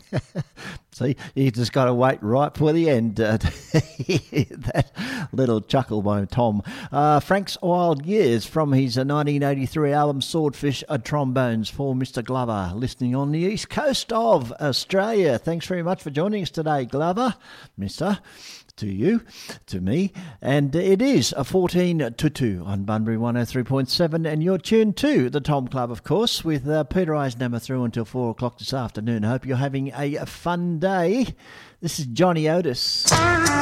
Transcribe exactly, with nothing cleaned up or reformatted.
See, you just got to wait right for the end uh, to hear that little chuckle by Tom. Uh, Frank's Wild Years from his uh, nineteen eighty-three album Swordfish uh, Trombones for Mister Glover, listening on the east coast of Australia. Thanks very much for joining us today, Glover. Mister To you, to me, and it is a fourteen to two on Bunbury one oh three point seven, and you're tuned to the Tom Club, of course, with uh, Peter Eisenhammer through until four o'clock this afternoon. I hope you're having a fun day. This is Johnny Otis.